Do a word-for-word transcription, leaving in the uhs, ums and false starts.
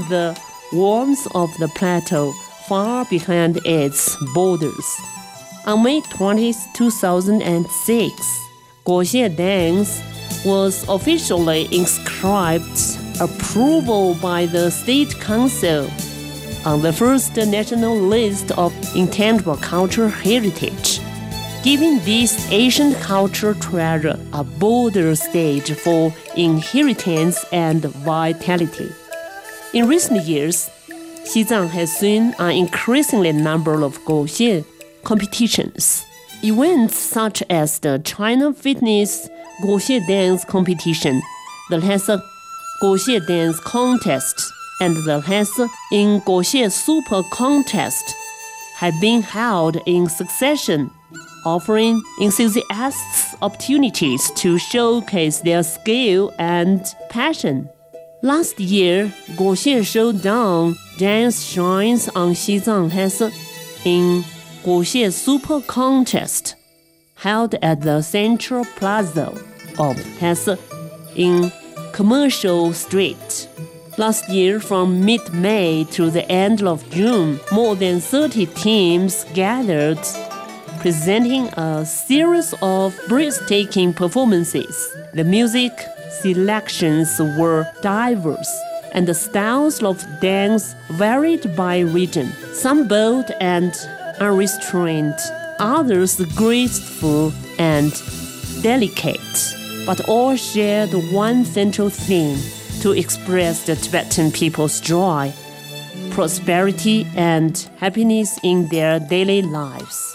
the warmth of the plateau far behind its borders. On May twentieth, two thousand six, Guoxie Dance was officially inscribed approval by the State Council on the first national list of intangible cultural heritage, giving this ancient cultural treasure a bolder stage for inheritance and vitality. In recent years, Xizang has seen an increasing number of Guoxie competitions. Events such as the China Fitness Guoxie Dance Competition, the Lhasa Guoxie Dance Contest, and the Lhasa in Guoxie Super Contest have been held in succession, offering enthusiasts opportunities to showcase their skill and passion. Last year, Guoxie Showdown Dance Shines on Xizang Lhasa in Guoxie Super Contest, held at the Central Plaza of Lhasa in Commercial Street. Last year, from mid-May to the end of June, more than thirty teams gathered, presenting a series of breathtaking performances. The music selections were diverse, and the styles of dance varied by region, some bold and unrestrained, others graceful and delicate, but all shared one central theme: to express the Tibetan people's joy, prosperity, and happiness in their daily lives.